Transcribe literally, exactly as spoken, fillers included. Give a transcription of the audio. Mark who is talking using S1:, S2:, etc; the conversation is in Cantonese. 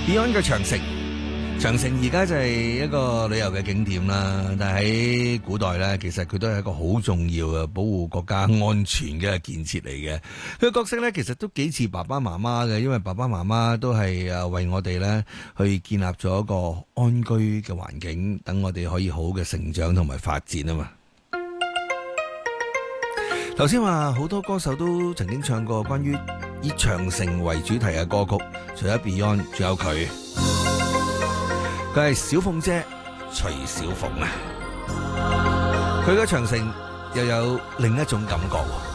S1: Beyond 嘅長城，長城而家就係一個旅遊嘅景點啦。但係喺古代咧，其實佢都係一個好重要嘅保護國家安全嘅建設嚟嘅。佢嘅角色咧，其實都幾似爸爸媽媽嘅，因為爸爸媽媽都係誒為我哋咧去建立咗一個安居嘅環境，等我哋可以好好嘅成長同埋發展啊嘛。頭先話好多歌手都曾經唱過關於以長城為主題嘅歌曲，除咗 Beyond，仲有佢，佢係小鳳姐徐小鳳啊！佢嘅長城又有另一種感覺。